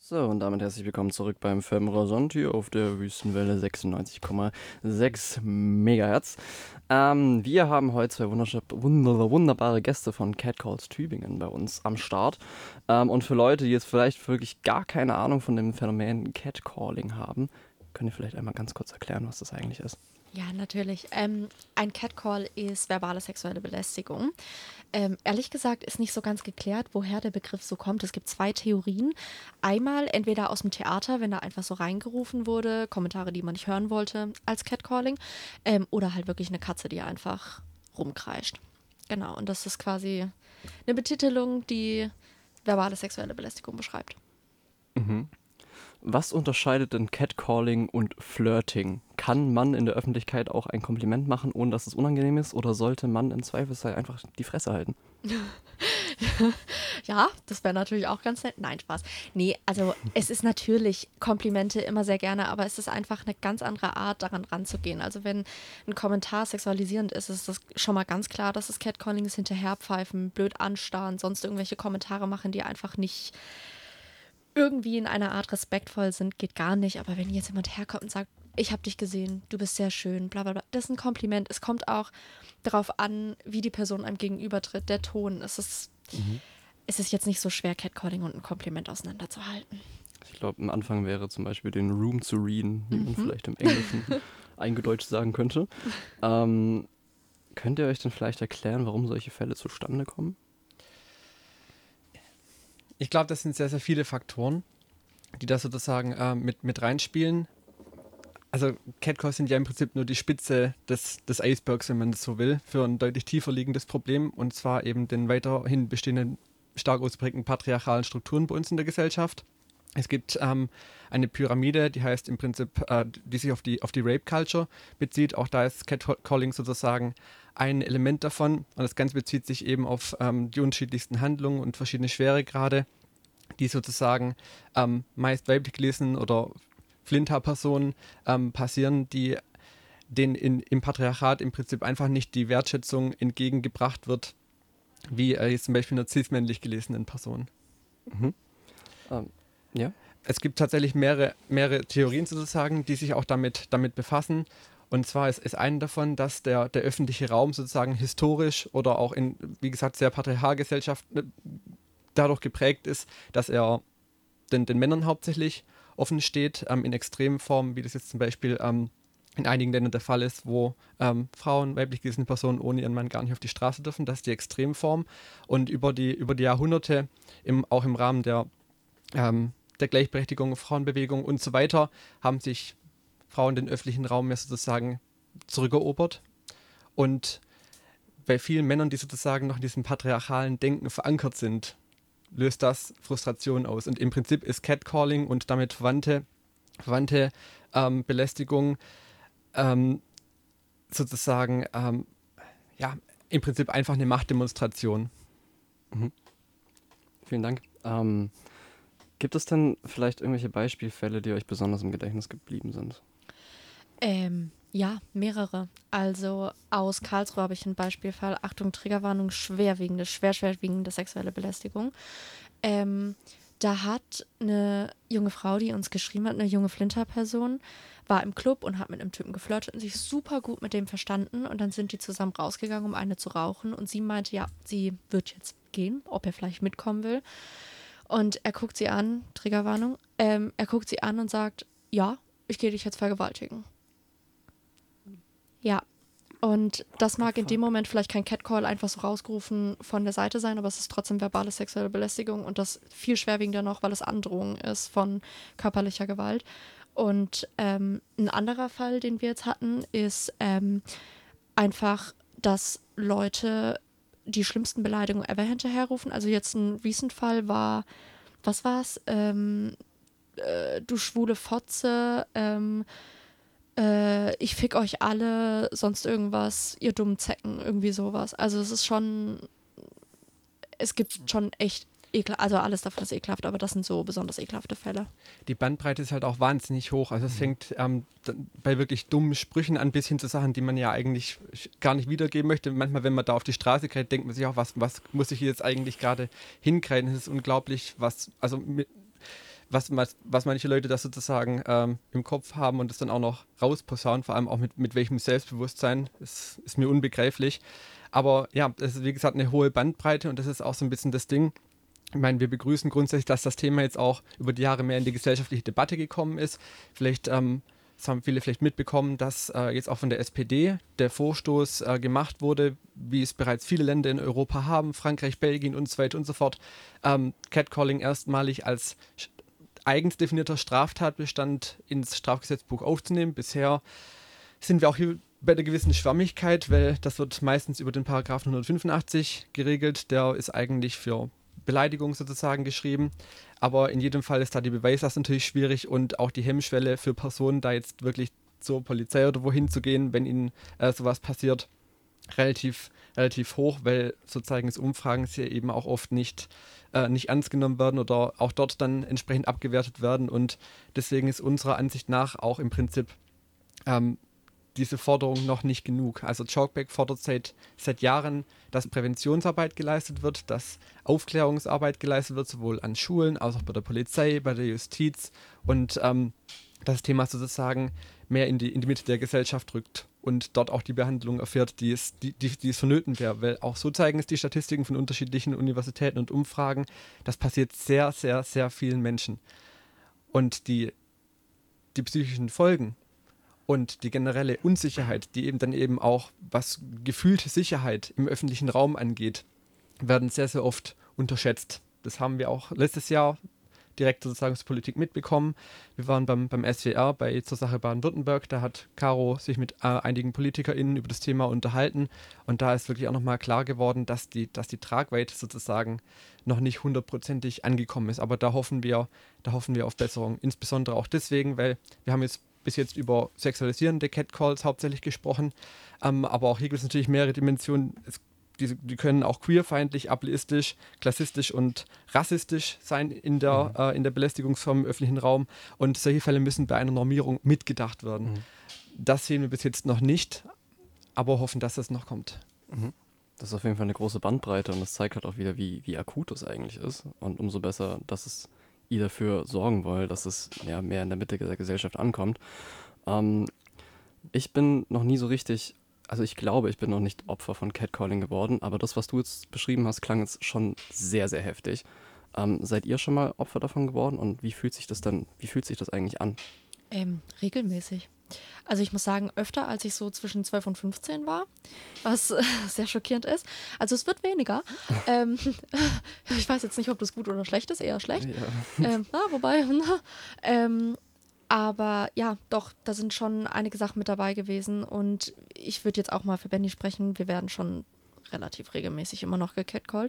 So, und damit herzlich willkommen zurück beim Femrasant hier auf der Wüstenwelle 96,6 Megahertz. Wir haben heute zwei wunderbare Gäste von Catcalls Tübingen bei uns am Start. Und für Leute, die jetzt vielleicht wirklich gar keine Ahnung von dem Phänomen Catcalling haben, könnt ihr vielleicht einmal ganz kurz erklären, was das eigentlich ist? Ja, natürlich. Ein Catcall ist verbale sexuelle Belästigung. Ehrlich gesagt ist nicht so ganz geklärt, woher der Begriff so kommt. Es gibt zwei Theorien. Einmal entweder aus dem Theater, wenn da einfach so reingerufen wurde, Kommentare, die man nicht hören wollte, als Catcalling, oder halt wirklich eine Katze, die einfach rumkreischt. Genau, und das ist quasi eine Betitelung, die verbale sexuelle Belästigung beschreibt. Was unterscheidet denn Catcalling und Flirting? Kann man in der Öffentlichkeit auch ein Kompliment machen, ohne dass es unangenehm ist? Oder sollte man im Zweifelsfall einfach die Fresse halten? Ja, das wäre natürlich auch ganz nett. Nein, Spaß. Nee, also es ist natürlich Komplimente immer sehr gerne, aber es ist einfach eine ganz andere Art, daran ranzugehen. Also wenn ein Kommentar sexualisierend ist, ist das schon mal ganz klar, dass es Catcalling ist, hinterherpfeifen, blöd anstarren, sonst irgendwelche Kommentare machen, die einfach nicht irgendwie in einer Art respektvoll sind, geht gar nicht. Aber wenn jetzt jemand herkommt und sagt, ich habe dich gesehen, du bist sehr schön, bla bla bla, das ist ein Kompliment. Es kommt auch darauf an, wie die Person einem gegenübertritt, der Ton. Es ist jetzt nicht so schwer, Catcalling und ein Kompliment auseinanderzuhalten. Ich glaube, am Anfang wäre zum Beispiel den Room zu readen, wie man vielleicht im Englischen eingedeutscht sagen könnte. Könnt ihr euch denn vielleicht erklären, warum solche Fälle zustande kommen? Ich glaube, das sind sehr, sehr viele Faktoren, die da sozusagen mit reinspielen. Also Catcalls sind ja im Prinzip nur die Spitze des Eisbergs, wenn man das so will, für ein deutlich tiefer liegendes Problem, und zwar eben den weiterhin bestehenden, stark ausgeprägten patriarchalen Strukturen bei uns in der Gesellschaft. Es gibt eine Pyramide, die heißt im Prinzip, die sich auf die Rape Culture bezieht. Auch da ist Catcalling sozusagen ein Element davon. Und das Ganze bezieht sich eben auf die unterschiedlichsten Handlungen und verschiedene Schweregrade, die sozusagen meist weiblich gelesenen oder Flinter-Personen passieren, die denen im Patriarchat im Prinzip einfach nicht die Wertschätzung entgegengebracht wird, wie jetzt zum Beispiel einer cis-männlich gelesenen Person. Ja? Es gibt tatsächlich mehrere Theorien sozusagen, die sich auch damit befassen. Und zwar ist eine davon, dass der öffentliche Raum sozusagen historisch oder auch in, wie gesagt, sehr Patriarchalgesellschaft dadurch geprägt ist, dass er den Männern hauptsächlich offen steht, in extremen Formen, wie das jetzt zum Beispiel in einigen Ländern der Fall ist, wo Frauen, weiblich gelesene Personen ohne ihren Mann gar nicht auf die Straße dürfen. Das ist die Extremform. Und über die Jahrhunderte, auch im Rahmen der Gleichberechtigung, Frauenbewegung und so weiter, haben sich Frauen den öffentlichen Raum mehr sozusagen zurückerobert. Und bei vielen Männern, die sozusagen noch in diesem patriarchalen Denken verankert sind, löst das Frustration aus. Und im Prinzip ist Catcalling und damit verwandte Belästigung sozusagen ja, im Prinzip einfach eine Machtdemonstration. Vielen Dank. Gibt es denn vielleicht irgendwelche Beispielfälle, die euch besonders im Gedächtnis geblieben sind? Ja, mehrere. Also aus Karlsruhe habe ich einen Beispielfall. Achtung, Triggerwarnung, schwerwiegende sexuelle Belästigung. Da hat eine junge Frau, die uns geschrieben hat, eine junge Flinter-Person, war im Club und hat mit einem Typen geflirtet und sich super gut mit dem verstanden. Und dann sind die zusammen rausgegangen, um eine zu rauchen. Und sie meinte, ja, sie wird jetzt gehen, ob er vielleicht mitkommen will. Und er guckt sie an, Triggerwarnung, er guckt sie an und sagt, ja, ich gehe dich jetzt vergewaltigen. Ja, und das mag in dem Moment vielleicht kein Catcall einfach so rausgerufen von der Seite sein, aber es ist trotzdem verbale sexuelle Belästigung und das viel schwerwiegender noch, weil es Androhung ist von körperlicher Gewalt. Und ein anderer Fall, den wir jetzt hatten, ist einfach, dass Leute die schlimmsten Beleidigungen ever hinterherrufen. Also jetzt ein Recent-Fall war, was war's? Du schwule Fotze, ich fick euch alle, sonst irgendwas, ihr dummen Zecken, irgendwie sowas. Also es gibt schon echt also alles davon ist ekelhaft, aber das sind so besonders ekelhafte Fälle. Die Bandbreite ist halt auch wahnsinnig hoch. Also es fängt bei wirklich dummen Sprüchen an, bis hin zu Sachen, die man ja eigentlich gar nicht wiedergeben möchte. Manchmal, wenn man da auf die Straße kreiert, denkt man sich auch, was muss ich hier jetzt eigentlich gerade hinkreien? Es ist unglaublich, was manche Leute da sozusagen im Kopf haben und das dann auch noch rausposaunen, vor allem auch mit welchem Selbstbewusstsein, ist mir unbegreiflich. Aber ja, es ist wie gesagt eine hohe Bandbreite und das ist auch so ein bisschen das Ding. Ich meine, wir begrüßen grundsätzlich, dass das Thema jetzt auch über die Jahre mehr in die gesellschaftliche Debatte gekommen ist. Vielleicht, das haben viele vielleicht mitbekommen, dass jetzt auch von der SPD der Vorstoß gemacht wurde, wie es bereits viele Länder in Europa haben, Frankreich, Belgien und so weiter und so fort, Catcalling erstmalig als eigens definierter Straftatbestand ins Strafgesetzbuch aufzunehmen. Bisher sind wir auch hier bei der gewissen Schwammigkeit, weil das wird meistens über den Paragraphen 185 geregelt. Der ist eigentlich für Beleidigung sozusagen geschrieben. Aber in jedem Fall ist da die Beweislast natürlich schwierig und auch die Hemmschwelle für Personen, da jetzt wirklich zur Polizei oder wohin zu gehen, wenn ihnen sowas passiert, relativ hoch, weil sozusagen Umfragen sie eben auch oft nicht ernst genommen werden oder auch dort dann entsprechend abgewertet werden. Und deswegen ist unserer Ansicht nach auch im Prinzip diese Forderung noch nicht genug. Also Talkback fordert seit Jahren, dass Präventionsarbeit geleistet wird, dass Aufklärungsarbeit geleistet wird, sowohl an Schulen als auch bei der Polizei, bei der Justiz und das Thema sozusagen mehr in die Mitte der Gesellschaft rückt und dort auch die Behandlung erfährt, die es vonnöten wäre. Weil auch so zeigen es die Statistiken von unterschiedlichen Universitäten und Umfragen, das passiert sehr, sehr, sehr vielen Menschen. Und die psychischen Folgen und die generelle Unsicherheit, die eben auch, was gefühlte Sicherheit im öffentlichen Raum angeht, werden sehr, sehr oft unterschätzt. Das haben wir auch letztes Jahr direkt sozusagen aus Politik mitbekommen. Wir waren beim SWR zur Sache Baden-Württemberg, da hat Caro sich mit einigen PolitikerInnen über das Thema unterhalten und da ist wirklich auch nochmal klar geworden, dass die Tragweite sozusagen noch nicht hundertprozentig angekommen ist. Aber da hoffen wir auf Besserung. Insbesondere auch deswegen, weil wir haben jetzt bis jetzt über sexualisierende Catcalls hauptsächlich gesprochen, aber auch hier gibt es natürlich mehrere Dimensionen. Die können auch queerfeindlich, ableistisch, klassistisch und rassistisch sein in der Belästigungsform im öffentlichen Raum und solche Fälle müssen bei einer Normierung mitgedacht werden. Das sehen wir bis jetzt noch nicht, aber hoffen, dass das noch kommt. Das ist auf jeden Fall eine große Bandbreite und das zeigt halt auch wieder, wie akut es eigentlich ist und umso besser, dass ihr dafür sorgen wollt, dass es mehr in der Mitte der Gesellschaft ankommt. Ich bin noch nie so richtig, also ich glaube, ich bin noch nicht Opfer von Catcalling geworden, aber das, was du jetzt beschrieben hast, klang jetzt schon sehr, sehr heftig. Seid ihr schon mal Opfer davon geworden und wie fühlt sich das eigentlich an? Regelmäßig. Also ich muss sagen, öfter als ich so zwischen 12 und 15 war, was sehr schockierend ist. Also es wird weniger. Ich weiß jetzt nicht, ob das gut oder schlecht ist, eher schlecht. Ja. Wobei. Aber ja, doch, da sind schon einige Sachen mit dabei gewesen und ich würde jetzt auch mal für Benny sprechen. Wir werden schon relativ regelmäßig immer noch gecatcallt.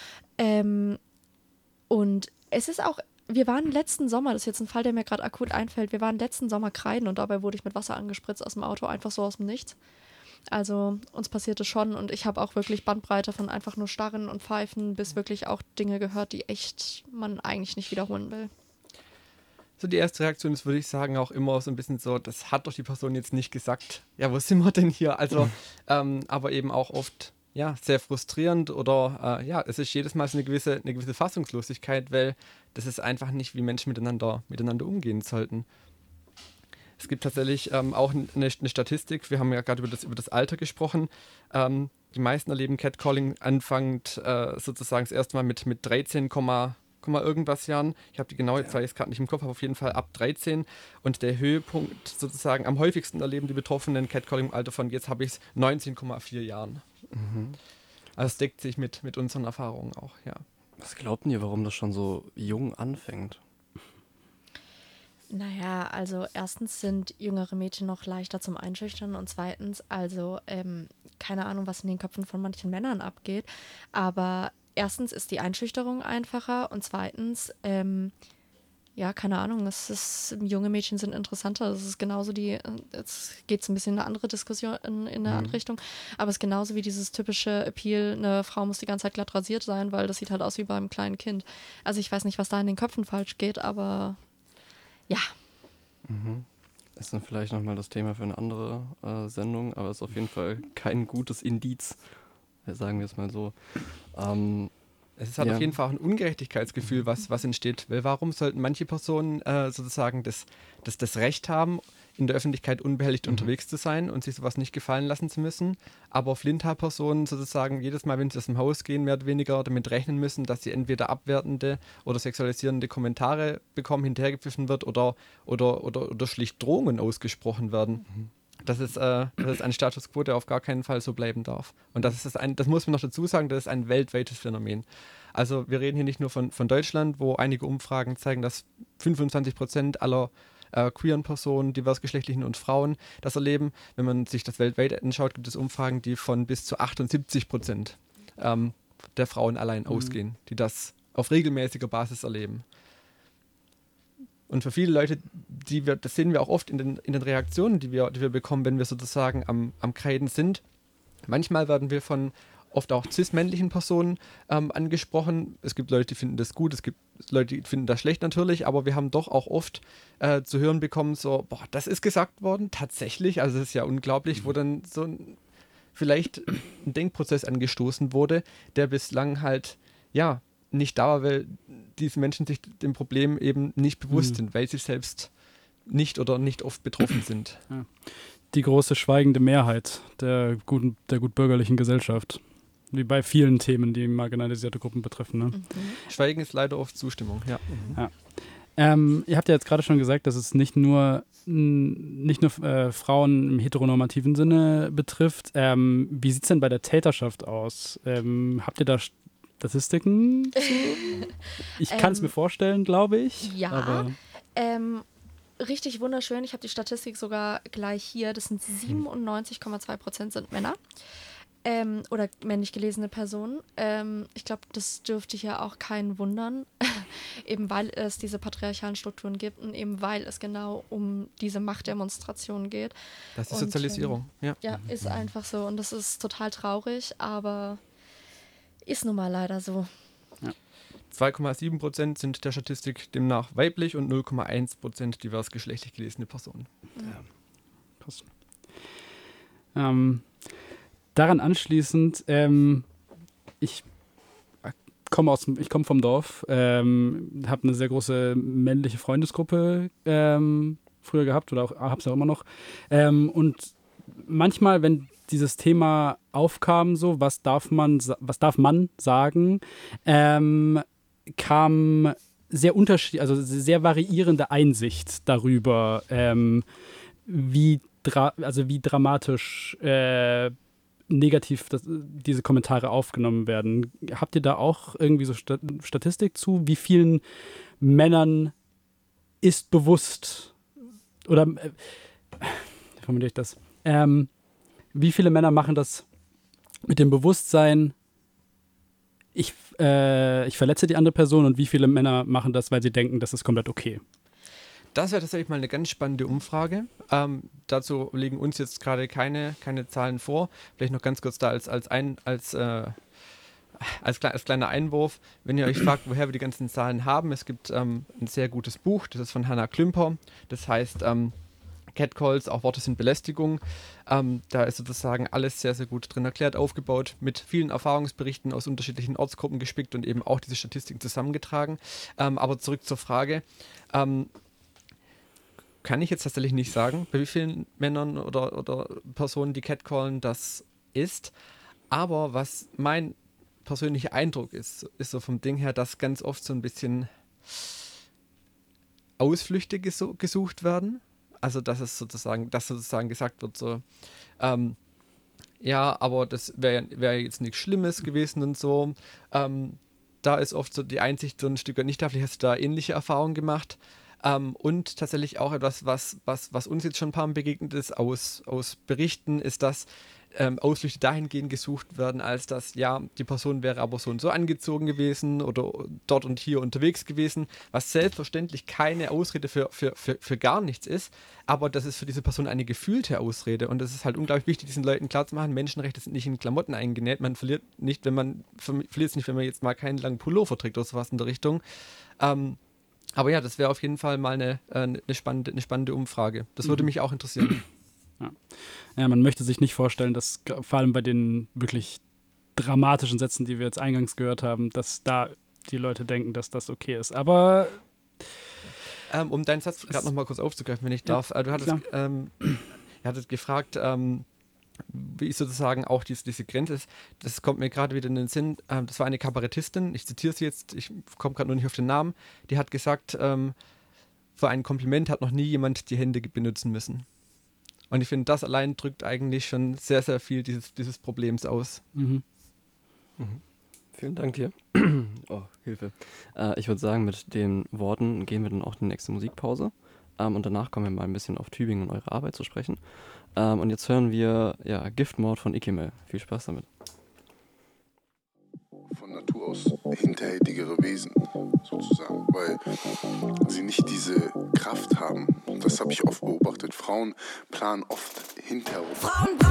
Und es ist auch, wir waren letzten Sommer, das ist jetzt ein Fall, der mir gerade akut einfällt, wir waren letzten Sommer kreiden und dabei wurde ich mit Wasser angespritzt aus dem Auto, einfach so aus dem Nichts. Also uns passiert es schon und ich habe auch wirklich Bandbreite von einfach nur Starren und Pfeifen bis wirklich auch Dinge gehört, die echt man eigentlich nicht wiederholen will. So die erste Reaktion ist, würde ich sagen, auch immer so ein bisschen so, das hat doch die Person jetzt nicht gesagt. Ja, wo sind wir denn hier? Also, aber eben auch oft ja, sehr frustrierend oder es ist jedes Mal so eine gewisse Fassungslosigkeit, weil das ist einfach nicht, wie Menschen miteinander umgehen sollten. Es gibt tatsächlich auch eine Statistik, wir haben ja gerade über das Alter gesprochen. Die meisten erleben Catcalling anfangend sozusagen das erste Mal mit 13, irgendwas Jahren. Ich habe die genaue Zahl jetzt gerade nicht im Kopf, aber auf jeden Fall ab 13. Und der Höhepunkt sozusagen am häufigsten erleben die Betroffenen Catcalling im Alter von, jetzt habe ich es, 19,4 Jahren. Also es deckt sich mit unseren Erfahrungen auch, ja. Was glaubt ihr, warum das schon so jung anfängt? Naja, also erstens sind jüngere Mädchen noch leichter zum Einschüchtern und zweitens, also keine Ahnung, was in den Köpfen von manchen Männern abgeht, aber erstens ist die Einschüchterung einfacher und zweitens, ja, keine Ahnung, junge Mädchen sind interessanter. Das ist genauso jetzt geht es ein bisschen in eine andere Diskussion in eine andere Richtung, aber es ist genauso wie dieses typische Appeal, eine Frau muss die ganze Zeit glatt rasiert sein, weil das sieht halt aus wie beim kleinen Kind. Also ich weiß nicht, was da in den Köpfen falsch geht, aber ja. Das ist dann vielleicht nochmal das Thema für eine andere Sendung, aber es ist auf jeden Fall kein gutes Indiz, sagen wir es mal so. Es ist halt auf jeden Fall auch ein Ungerechtigkeitsgefühl, was entsteht. Weil warum sollten manche Personen sozusagen das Recht haben, in der Öffentlichkeit unbehelligt unterwegs zu sein und sich sowas nicht gefallen lassen zu müssen, aber Flinta-Personen sozusagen jedes Mal, wenn sie aus dem Haus gehen, mehr oder weniger damit rechnen müssen, dass sie entweder abwertende oder sexualisierende Kommentare bekommen, hinterhergepfiffen wird oder schlicht Drohungen ausgesprochen werden. Das ist ein Status quo, der auf gar keinen Fall so bleiben darf. Und das muss man noch dazu sagen, das ist ein weltweites Phänomen. Also wir reden hier nicht nur von Deutschland, wo einige Umfragen zeigen, dass 25% aller queeren Personen, diversgeschlechtlichen und Frauen das erleben. Wenn man sich das weltweit anschaut, gibt es Umfragen, die von bis zu 78% der Frauen allein ausgehen, die das auf regelmäßiger Basis erleben. Und für viele Leute, das sehen wir auch oft in den Reaktionen, die wir bekommen, wenn wir sozusagen am Kreiden sind. Manchmal werden wir von oft auch cis-männlichen Personen angesprochen. Es gibt Leute, die finden das gut, es gibt Leute, die finden das schlecht natürlich, aber wir haben doch auch oft zu hören bekommen, so, boah, das ist gesagt worden, tatsächlich, also das ist ja unglaublich, wo dann so vielleicht ein Denkprozess angestoßen wurde, der bislang halt, ja, nicht da war, weil diese Menschen sich dem Problem eben nicht bewusst sind, weil sie selbst nicht oft betroffen sind. Ja. Die große schweigende Mehrheit der gutbürgerlichen Gesellschaft. Wie bei vielen Themen, die marginalisierte Gruppen betreffen. Ne? Schweigen ist leider oft Zustimmung, ja. Ja. Ihr habt ja jetzt gerade schon gesagt, dass es nicht nur Frauen im heteronormativen Sinne betrifft. Wie sieht es denn bei der Täterschaft aus? Habt ihr da Statistiken zu? Ich kann es mir vorstellen, glaube ich. Ja, aber richtig wunderschön. Ich habe die Statistik sogar gleich hier. Das sind 97,2% sind Männer. Oder männlich gelesene Personen. Ich glaube, das dürfte hier auch keinen wundern, eben weil es diese patriarchalen Strukturen gibt und eben weil es genau um diese Machtdemonstrationen geht. Das ist Sozialisierung, ja. Ja, ist einfach so und das ist total traurig, aber ist nun mal leider so. Ja. 2,7% sind der Statistik demnach weiblich und 0,1% diversgeschlechtlich gelesene Personen. Ja. Krass. Daran anschließend, ich komme vom Dorf, habe eine sehr große männliche Freundesgruppe früher gehabt oder habe es auch immer noch. Und manchmal, wenn dieses Thema aufkam, so was darf man sagen, kam sehr variierende Einsicht darüber, wie dramatisch negativ diese Kommentare aufgenommen werden. Habt ihr da auch irgendwie so Statistik zu, wie vielen Männern ist bewusst oder wie formuliere ich das? Wie viele Männer machen das mit dem Bewusstsein, ich verletze die andere Person und wie viele Männer machen das, weil sie denken, das ist komplett okay? Das wäre tatsächlich mal eine ganz spannende Umfrage. Dazu liegen uns jetzt gerade keine Zahlen vor. Vielleicht noch ganz kurz da als kleiner Einwurf. Wenn ihr euch fragt, woher wir die ganzen Zahlen haben, es gibt ein sehr gutes Buch, das ist von Hannah Klümper. Das heißt Catcalls, auch Worte sind Belästigung. Da ist sozusagen alles sehr, sehr gut drin erklärt, aufgebaut, mit vielen Erfahrungsberichten aus unterschiedlichen Ortsgruppen gespickt und eben auch diese Statistiken zusammengetragen. Aber zurück zur Frage. Kann ich jetzt tatsächlich nicht sagen, bei wie vielen Männern oder Personen, die catcallen, das ist. Aber was mein persönlicher Eindruck ist so vom Ding her, dass ganz oft so ein bisschen Ausflüchte gesucht werden. Also dass sozusagen gesagt wird, so ja, aber das wäre jetzt nichts Schlimmes gewesen und so. Da ist oft so die Einsicht so ein Stück weit nicht da. Vielleicht hast du da ähnliche Erfahrungen gemacht. Und tatsächlich auch etwas, was uns jetzt schon ein paar Mal begegnet ist, aus Berichten, ist, dass Ausflüchte dahingehend gesucht werden, als dass, ja, die Person wäre aber so und so angezogen gewesen oder dort und hier unterwegs gewesen, was selbstverständlich keine Ausrede für gar nichts ist, aber das ist für diese Person eine gefühlte Ausrede und es ist halt unglaublich wichtig, diesen Leuten klarzumachen, Menschenrechte sind nicht in Klamotten eingenäht, man verliert es nicht, wenn man jetzt mal keinen langen Pullover trägt oder sowas in der Richtung. Aber ja, das wäre auf jeden Fall mal eine spannende Umfrage. Das würde mich auch interessieren. Ja, man möchte sich nicht vorstellen, dass vor allem bei den wirklich dramatischen Sätzen, die wir jetzt eingangs gehört haben, dass da die Leute denken, dass das okay ist. Aber um deinen Satz gerade nochmal kurz aufzugreifen, wenn ich darf. Du hattest gefragt, wie sozusagen auch diese Grenze ist. Das kommt mir gerade wieder in den Sinn. Das war eine Kabarettistin, ich zitiere sie jetzt, ich komme gerade nur nicht auf den Namen, die hat gesagt, für ein Kompliment hat noch nie jemand die Hände benutzen müssen. Und ich finde, das allein drückt eigentlich schon sehr, sehr viel dieses Problems aus. Vielen Dank dir. Oh, Hilfe. Ich würde sagen, mit den Worten gehen wir dann auch in die nächste Musikpause. Und danach kommen wir mal ein bisschen auf Tübingen und eure Arbeit zu sprechen. Und jetzt hören wir Giftmord von Ikemel. Viel Spaß damit. Von Natur aus hinterhältigere Wesen, sozusagen, weil sie nicht diese Kraft haben. Das habe ich oft beobachtet. Frauen planen oft hinterherum.